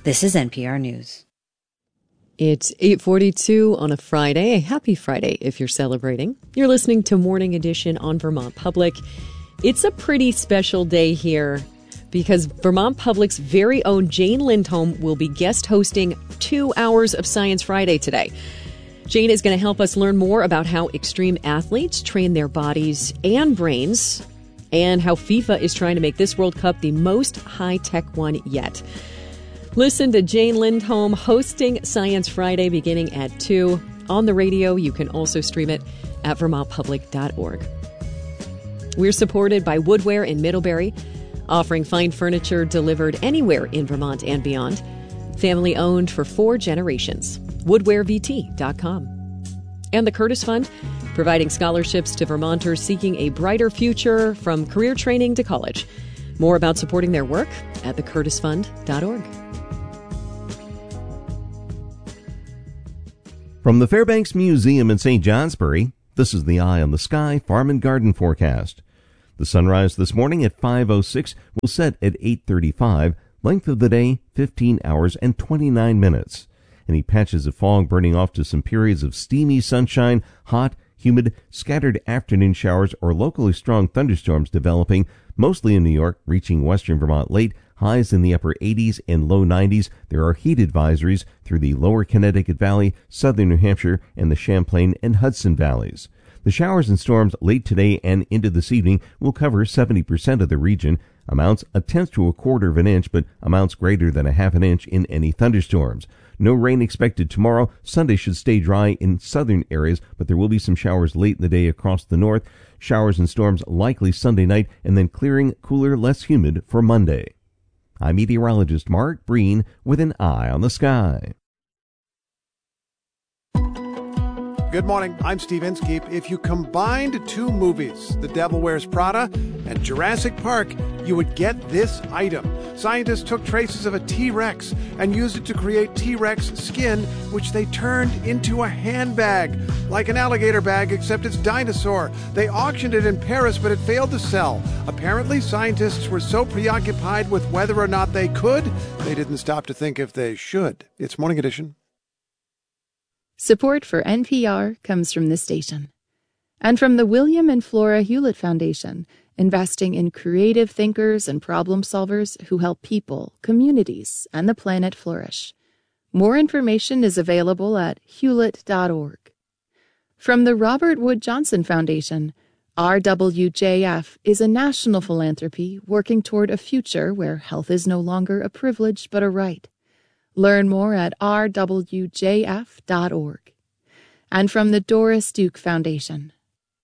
This is NPR News. It's 8:42 on a Friday. Happy Friday if you're celebrating. You're listening to Morning Edition on Vermont Public. It's a pretty special day here because Vermont Public's very own Jane Lindholm will be guest hosting 2 hours of Science Friday today. Jane is going to help us learn more about how extreme athletes train their bodies and brains and how FIFA is trying to make this World Cup the most high-tech one yet. Listen to Jane Lindholm hosting Science Friday beginning at 2 on the radio. You can also stream it at vermontpublic.org. We're supported by Woodware in Middlebury, offering fine furniture delivered anywhere in Vermont and beyond. Family owned for 4 generations. WoodwareVT.com. And the Curtis Fund, providing scholarships to Vermonters seeking a brighter future from career training to college. More about supporting their work at thecurtisfund.org. From the Fairbanks Museum in St. Johnsbury, this is the Eye on the Sky Farm and Garden forecast. The sunrise this morning at 5:06 will set at 8:35. Length of the day, 15 hours and 29 minutes. Any patches of fog burning off to some periods of steamy sunshine, hot, humid, scattered afternoon showers or locally strong thunderstorms developing, mostly in New York, reaching western Vermont late. Highs in the upper 80s and low 90s. There are heat advisories through the lower Connecticut Valley, southern New Hampshire, and the Champlain and Hudson valleys. The showers and storms late today and into this evening will cover 70% of the region. Amounts a tenth to a quarter of an inch, but amounts greater than a half an inch in any thunderstorms. No rain expected tomorrow. Sunday should stay dry in southern areas, but there will be some showers late in the day across the north. Showers and storms likely Sunday night, and then clearing, cooler, less humid for Monday. I'm meteorologist Mark Breen with an Eye on the Sky. Good morning, I'm Steve Inskeep. If you combined 2 movies, The Devil Wears Prada and Jurassic Park, you would get this item. Scientists took traces of a T-Rex and used it to create T-Rex skin, which they turned into a handbag, like an alligator bag, except it's dinosaur. They auctioned it in Paris, but it failed to sell. Apparently, scientists were so preoccupied with whether or not they could, they didn't stop to think if they should. It's Morning Edition. Support for NPR comes from this station and from the William and Flora Hewlett Foundation, investing in creative thinkers and problem solvers who help people, communities, and the planet flourish. More information is available at hewlett.org. From the Robert Wood Johnson Foundation, RWJF is a national philanthropy working toward a future where health is no longer a privilege but a right. Learn more at rwjf.org. And from the Doris Duke Foundation.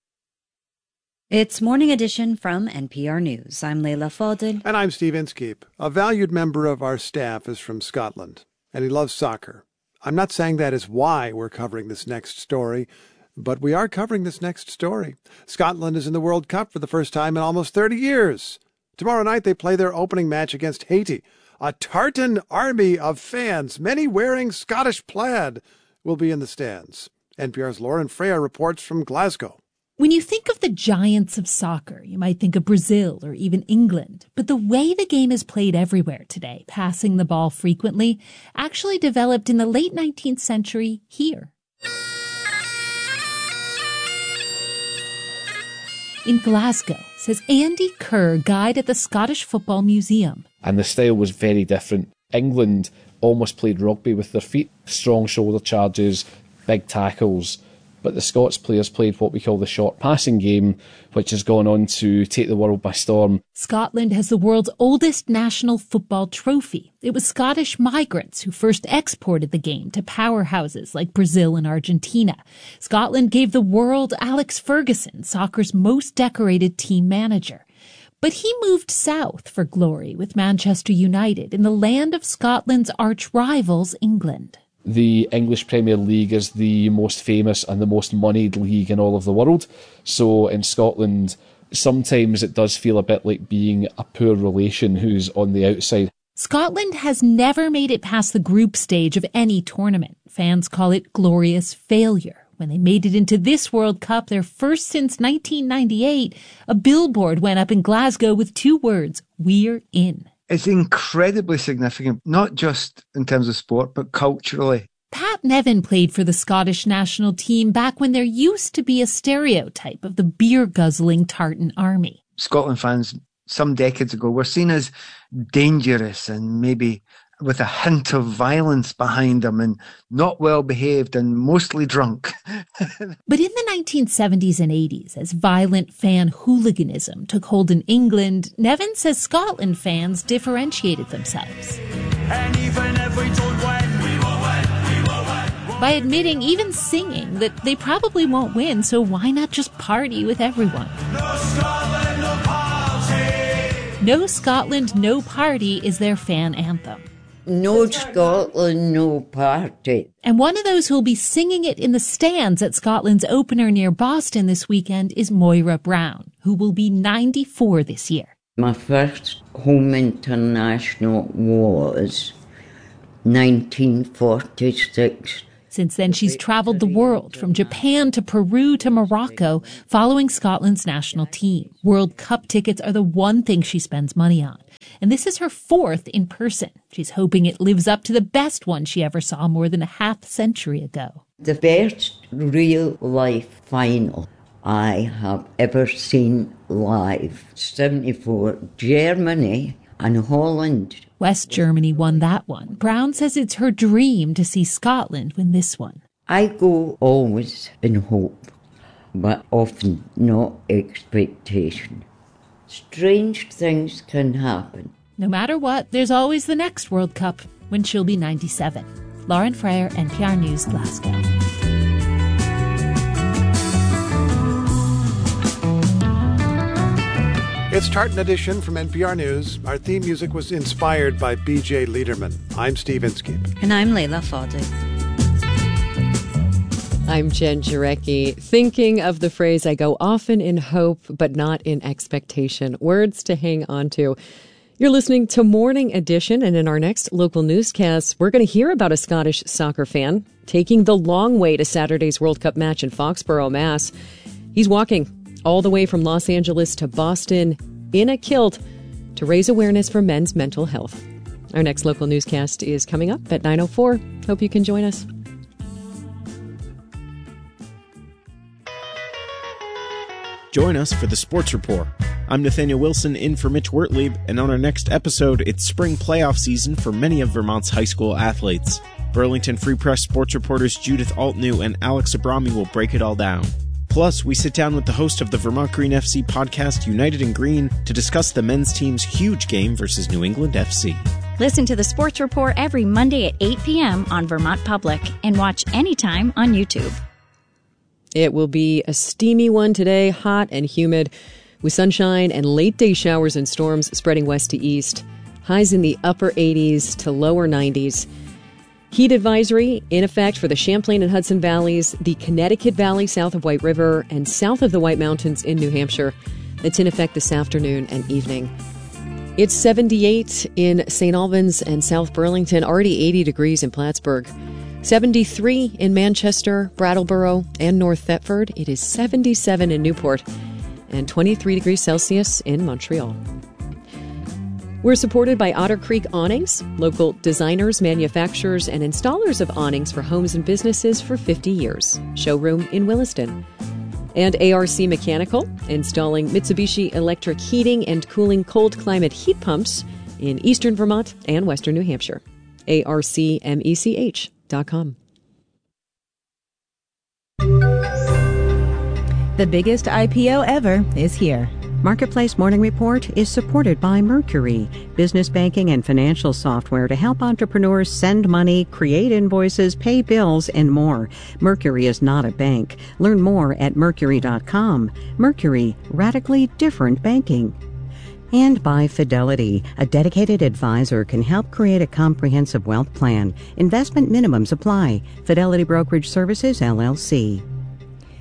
It's Morning Edition from NPR News. I'm Leila Fadel. And I'm Steve Inskeep. A valued member of our staff is from Scotland, and he loves soccer. I'm not saying that is why we're covering this next story, but we are covering this next story. Scotland is in the World Cup for the first time in almost 30 years. Tomorrow night they play their opening match against Haiti. A tartan army of fans, many wearing Scottish plaid, will be in the stands. NPR's Lauren Freya reports from Glasgow. When you think of the giants of soccer, you might think of Brazil or even England. But the way the game is played everywhere today, passing the ball frequently, actually developed in the late 19th century here. In Glasgow, says Andy Kerr, guide at the Scottish Football Museum. And the style was very different. England almost played rugby with their feet, strong shoulder charges, big tackles. But the Scots players played what we call the short passing game, which has gone on to take the world by storm. Scotland has the world's oldest national football trophy. It was Scottish migrants who first exported the game to powerhouses like Brazil and Argentina. Scotland gave the world Alex Ferguson, soccer's most decorated team manager. But he moved south for glory with Manchester United in the land of Scotland's arch rivals, England. The English Premier League is the most famous and the most moneyed league in all of the world. So in Scotland, sometimes it does feel a bit like being a poor relation who's on the outside. Scotland has never made it past the group stage of any tournament. Fans call it glorious failure. When they made it into this World Cup, their first since 1998, a billboard went up in Glasgow with 2 words, "We're in." It's incredibly significant, not just in terms of sport, but culturally. Pat Nevin played for the Scottish national team back when there used to be a stereotype of the beer-guzzling tartan army. Scotland fans some decades ago were seen as dangerous and maybe with a hint of violence behind them and not well behaved and mostly drunk. But in the 1970s and 80s, as violent fan hooliganism took hold in England, Nevin says Scotland fans differentiated themselves. And even if we don't win, we will win, we will win. By admitting, even singing, that they probably won't win, so why not just party with everyone? No Scotland, no party. No Scotland, no party is their fan anthem. No Scotland, no party. And one of those who'll be singing it in the stands at Scotland's opener near Boston this weekend is Moira Brown, who will be 94 this year. My first home international was 1946. Since then, she's traveled the world, from Japan to Peru to Morocco, following Scotland's national team. World Cup tickets are the one thing she spends money on. And this is her fourth in person. She's hoping it lives up to the best one she ever saw more than a half-century ago. The best real-life final I have ever seen live. 74, Germany and Holland. West Germany won that one. Brown says it's her dream to see Scotland win this one. I go always in hope, but often not expectation. Strange things can happen. No matter what, there's always the next World Cup, when she'll be 97. Lauren Fryer, NPR News, Glasgow. It's Tartan Edition from NPR News. Our theme music was inspired by B.J. Liederman. I'm Steve Inskeep. And I'm Layla Fadel. I'm Jen Jarecki. Thinking of the phrase, I go often in hope, but not in expectation. Words to hang on to. You're listening to Morning Edition, and in our next local newscast, we're going to hear about a Scottish soccer fan taking the long way to Saturday's World Cup match in Foxborough, Mass. He's walking all the way from Los Angeles to Boston in a kilt to raise awareness for men's mental health. Our next local newscast is coming up at 9:04. Hope you can join us. Join us for the Sports Report. I'm Nathaniel Wilson in for Mitch Wertlieb, and on our next episode, it's spring playoff season for many of Vermont's high school athletes. Burlington Free Press sports reporters Judith Altnew and Alex Abrami will break it all down. Plus, we sit down with the host of the Vermont Green FC podcast, United in Green, to discuss the men's team's huge game versus New England FC. Listen to the Sports Report every Monday at 8 p.m. on Vermont Public and watch anytime on YouTube. It will be a steamy one today, hot and humid, with sunshine and late-day showers and storms spreading west to east. Highs in the upper 80s to lower 90s. Heat advisory in effect for the Champlain and Hudson Valleys, the Connecticut Valley south of White River, and south of the White Mountains in New Hampshire. It's in effect this afternoon and evening. It's 78 in St. Albans and South Burlington, already 80 degrees in Plattsburgh. 73 in Manchester, Brattleboro, and North Thetford. It is 77 in Newport and 23 degrees Celsius in Montreal. We're supported by Otter Creek Awnings, local designers, manufacturers, and installers of awnings for homes and businesses for 50 years. Showroom in Williston. And ARC Mechanical, installing Mitsubishi electric heating and cooling cold climate heat pumps in eastern Vermont and western New Hampshire. ARCMECH.com. The biggest IPO ever is here. Marketplace Morning Report is supported by Mercury, business banking and financial software to help entrepreneurs send money, create invoices, pay bills, and more. Mercury is not a bank. Learn more at Mercury.com. Mercury, radically different banking. And by Fidelity, a dedicated advisor can help create a comprehensive wealth plan. Investment minimums apply. Fidelity Brokerage Services, LLC.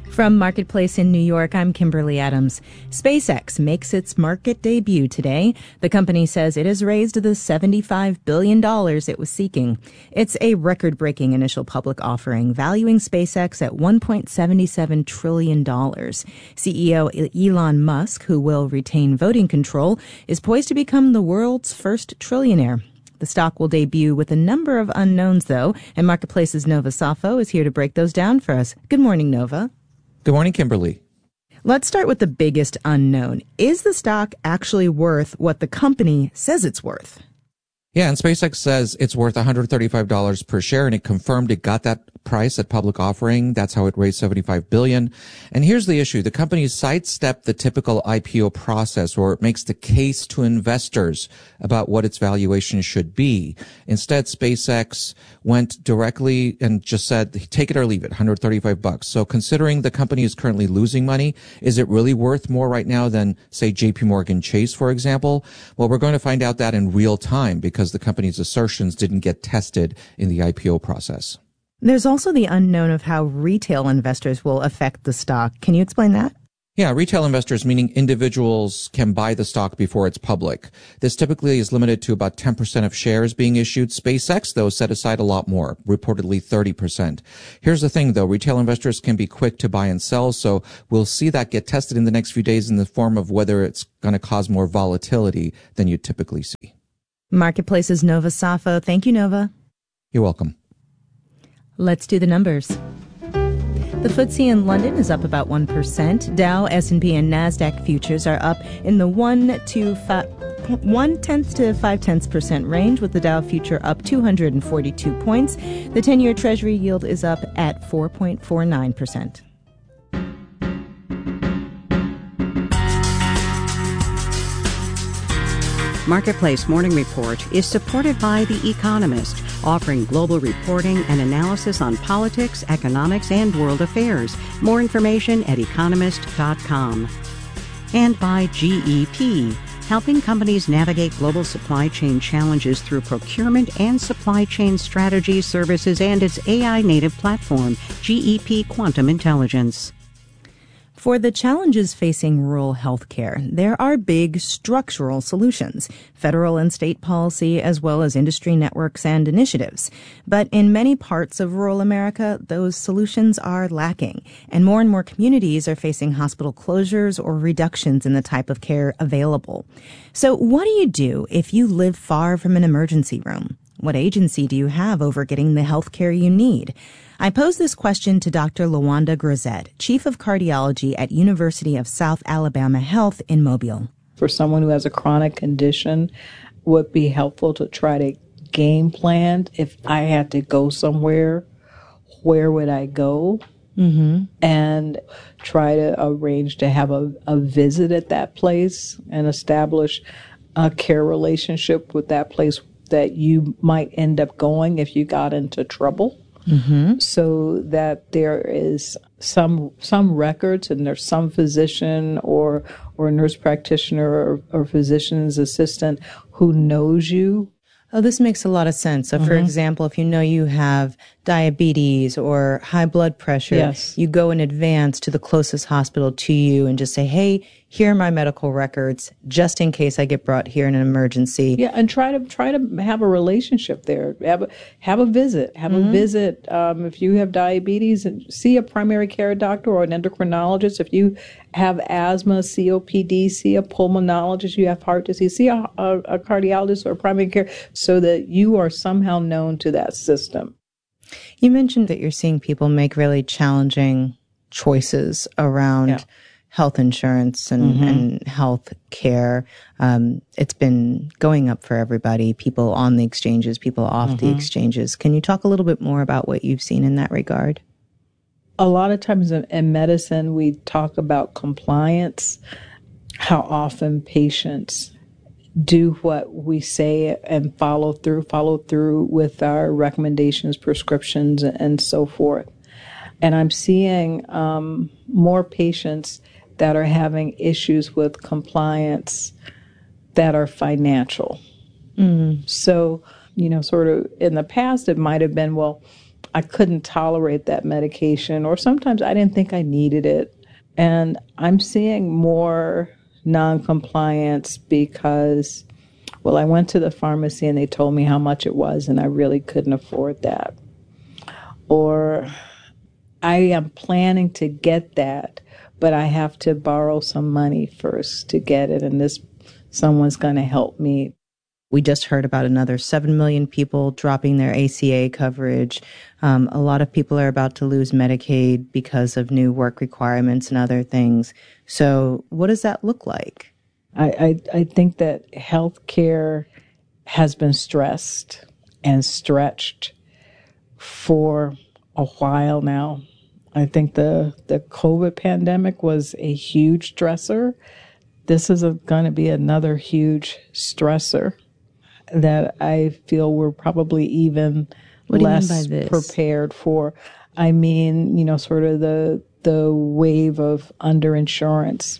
From Marketplace in New York, I'm Kimberly Adams. SpaceX makes its market debut today. The company says it has raised the $75 billion it was seeking. It's a record-breaking initial public offering, valuing SpaceX at $1.77 trillion. CEO Elon Musk, who will retain voting control, is poised to become the world's first trillionaire. The stock will debut with a number of unknowns, though, and Marketplace's Nova Safo is here to break those down for us. Good morning, Nova. Good morning, Kimberly. Let's start with the biggest unknown. Is the stock actually worth what the company says it's worth? Yeah, and SpaceX says it's worth $135 per share, and it confirmed it got that price at public offering. That's how it raised $75 billion. And here's the issue. The company sidestepped the typical IPO process, where it makes the case to investors about what its valuation should be. Instead, SpaceX went directly and just said, take it or leave it, $135. So considering the company is currently losing money, is it really worth more right now than, say, JP Morgan Chase, for example? Well, we're going to find out that in real time because the company's assertions didn't get tested in the IPO process. There's also the unknown of how retail investors will affect the stock. Can you explain that? Yeah, retail investors, meaning individuals, can buy the stock before it's public. This typically is limited to about 10% of shares being issued. SpaceX, though, set aside a lot more, reportedly 30%. Here's the thing, though. Retail investors can be quick to buy and sell, so we'll see that get tested in the next few days in the form of whether it's going to cause more volatility than you typically see. Marketplace's Nova Safo. Thank you, Nova. You're welcome. Let's do the numbers. The FTSE in London is up about 1%. Dow, S&P, and NASDAQ futures are up in the 1/10 to 0.5% range, with the Dow future up 242 points. The 10-year Treasury yield is up at 4.49%. Marketplace Morning Report is supported by The Economist, offering global reporting and analysis on politics, economics, and world affairs. More information at economist.com. And by GEP, helping companies navigate global supply chain challenges through procurement and supply chain strategy services and its AI-native platform, GEP Quantum Intelligence. For the challenges facing rural health care, there are big structural solutions, federal and state policy, as well as industry networks and initiatives. But in many parts of rural America, those solutions are lacking, and more communities are facing hospital closures or reductions in the type of care available. So what do you do if you live far from an emergency room? What agency do you have over getting the health care you need? I posed this question to Dr. LaWanda Grisette, Chief of Cardiology at University of South Alabama Health in Mobile. For someone who has a chronic condition, would be helpful to try to game plan. If I had to go somewhere, where would I go? Mm-hmm. And try to arrange to have a visit at that place and establish a care relationship with that place that you might end up going if you got into trouble. Mm-hmm. So that there is some records and there's some physician or nurse practitioner or physician's assistant who knows you. Oh, this makes a lot of sense. So, for example, if you know you have diabetes or high blood pressure, yes, you go in advance to the closest hospital to you and just say, hey, here are my medical records, just in case I get brought here in an emergency. Yeah, and try to have a relationship there. Have a visit. Have a visit. If you have diabetes, and see a primary care doctor or an endocrinologist. If you have asthma, COPD, see a pulmonologist. You have heart disease, see a cardiologist or a primary care, so that you are somehow known to that system. You mentioned that you're seeing people make really challenging choices around health insurance and health care. It's been going up for everybody, people on the exchanges, people off the exchanges. Can you talk a little bit more about what you've seen in that regard? A lot of times in medicine, we talk about compliance, how often patients do what we say and follow through with our recommendations, prescriptions, and so forth. And I'm seeing more patients that are having issues with compliance that are financial. So, sort of in the past, it might have been, well, I couldn't tolerate that medication, or sometimes I didn't think I needed it. And I'm seeing more non-compliance because, well, I went to the pharmacy and they told me how much it was and I really couldn't afford that. Or I am planning to get that, but I have to borrow some money first to get it, and someone's going to help me. We just heard about another 7 million people dropping their ACA coverage. A lot of people are about to lose Medicaid because of new work requirements and other things. So what does that look like? I think that healthcare has been stressed and stretched for a while now. I think the COVID pandemic was a huge stressor. This is going to be another huge stressor that I feel we're probably even less prepared for. I mean, sort of the wave of underinsurance.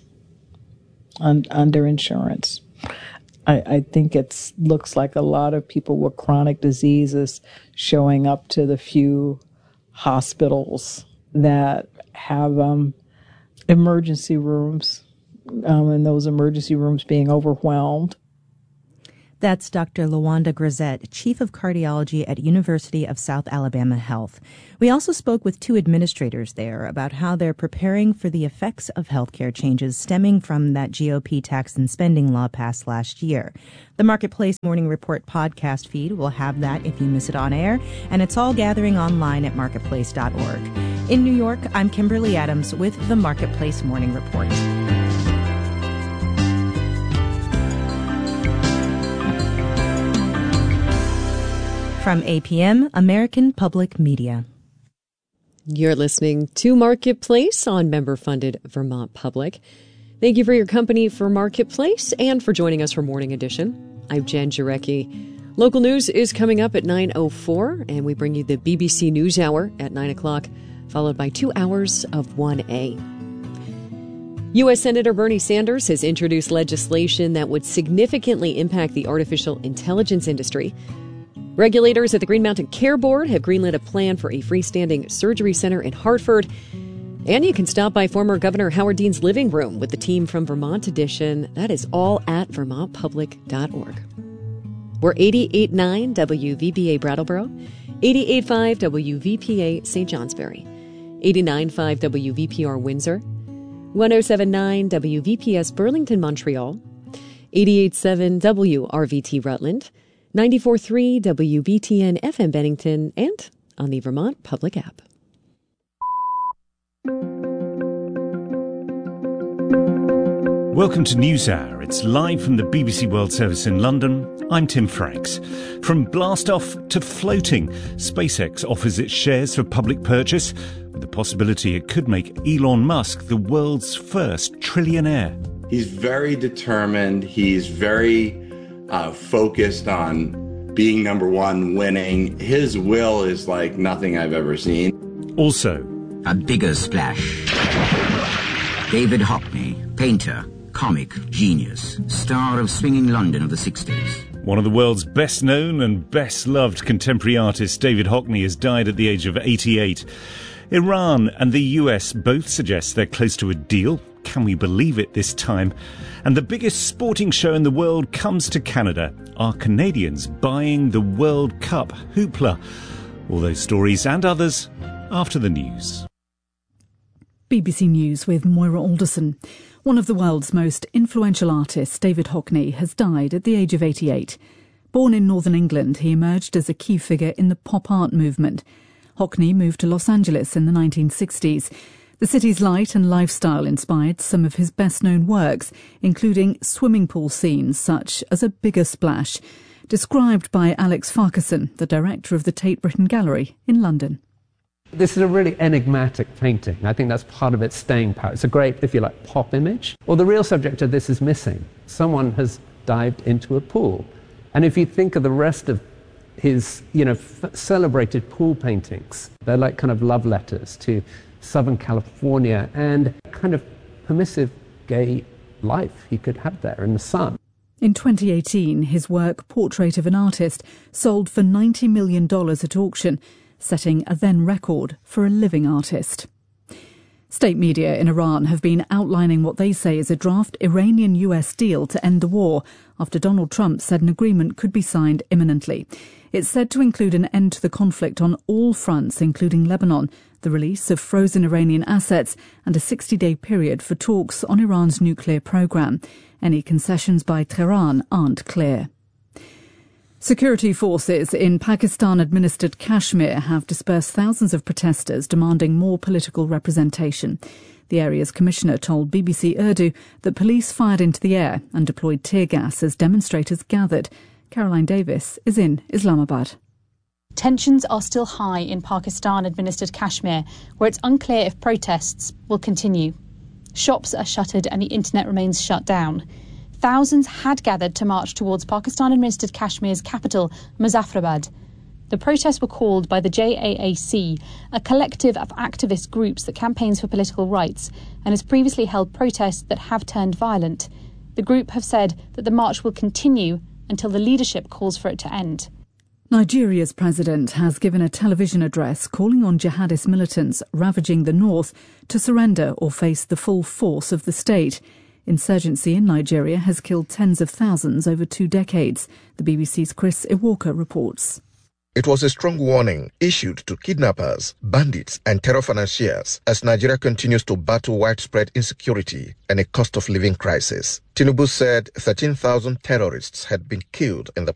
I think it looks like a lot of people with chronic diseases showing up to the few hospitals that have emergency rooms, and those emergency rooms being overwhelmed. That's Dr. LaWanda Grisette, Chief of Cardiology at University of South Alabama Health. We also spoke with 2 administrators there about how they're preparing for the effects of healthcare changes stemming from that GOP tax and spending law passed last year. The Marketplace Morning Report podcast feed will have that if you miss it on air, and it's all gathering online at marketplace.org. In New York, I'm Kimberly Adams with the Marketplace Morning Report. From APM, American Public Media. You're listening to Marketplace on member-funded Vermont Public. Thank you for your company for Marketplace and for joining us for Morning Edition. I'm Jen Jarecki. Local news is coming up at 9:04, and we bring you the BBC News Hour at 9 o'clock, followed by 2 hours of 1A. U.S. Senator Bernie Sanders has introduced legislation that would significantly impact the artificial intelligence industry. Regulators at the Green Mountain Care Board have greenlit a plan for a freestanding surgery center in Hartford. And you can stop by former Governor Howard Dean's living room with the team from Vermont Edition. That is all at vermontpublic.org. We're 88.9 WVBA Brattleboro, 88.5 WVPA St. Johnsbury, 89.5 WVPR Windsor, 107.9 WVPS Burlington, Montreal, 88.7 WRVT Rutland, 94.3 WBTN FM Bennington, and on the Vermont Public app. Welcome to NewsHour. It's live from the BBC World Service in London. I'm Tim Franks. From blast-off to floating, SpaceX offers its shares for public purchase, with the possibility it could make Elon Musk the world's first trillionaire. He's very determined. He's very focused on being number one, winning. His will is like nothing I've ever seen. Also, a bigger splash. David Hockney, painter, comic genius, star of Swinging London of the 60s. One of the world's best-known and best-loved contemporary artists, David Hockney, has died at the age of 88. Iran and the US both suggest they're close to a deal. Can we believe it this time? And the biggest sporting show in the world comes to Canada. Are Canadians buying the World Cup hoopla? All those stories and others after the news. BBC News with Moira Alderson. One of the world's most influential artists, David Hockney, has died at the age of 88. Born in northern England, he emerged as a key figure in the pop art movement. Hockney moved to Los Angeles in the 1960s. The city's light and lifestyle inspired some of his best-known works, including swimming pool scenes such as A Bigger Splash, described by Alex Farquharson, the director of the Tate Britain Gallery in London. This is a really enigmatic painting. I think that's part of its staying power. It's a great, if you like, pop image. Well, the real subject of this is missing. Someone has dived into a pool. And if you think of the rest of his, celebrated pool paintings, they're like kind of love letters to Southern California and kind of permissive gay life he could have there in the sun. In 2018, his work, Portrait of an Artist, sold for $90 million at auction. setting a then record for a living artist. State media in Iran have been outlining what they say is a draft Iranian-US deal to end the war after Donald Trump said an agreement could be signed imminently. It's said to include an end to the conflict on all fronts, including Lebanon, the release of frozen Iranian assets, and a 60-day period for talks on Iran's nuclear program. Any concessions by Tehran aren't clear. Security forces in Pakistan-administered Kashmir have dispersed thousands of protesters demanding more political representation. The area's commissioner told BBC Urdu that police fired into the air and deployed tear gas as demonstrators gathered. Caroline Davis is in Islamabad. Tensions are still high in Pakistan-administered Kashmir, where it's unclear if protests will continue. Shops are shuttered and the internet remains shut down. Thousands had gathered to march towards Pakistan-administered Kashmir's capital, Muzaffarabad. The protests were called by the JAAC, a collective of activist groups that campaigns for political rights and has previously held protests that have turned violent. The group have said that the march will continue until the leadership calls for it to end. Nigeria's president has given a television address calling on jihadist militants ravaging the north to surrender or face the full force of the state. Insurgency in Nigeria has killed tens of thousands over 2 decades. The BBC's Chris Iwalker reports. It was a strong warning issued to kidnappers, bandits and terror financiers as Nigeria continues to battle widespread insecurity and a cost-of-living crisis. Tinubu said 13,000 terrorists had been killed in the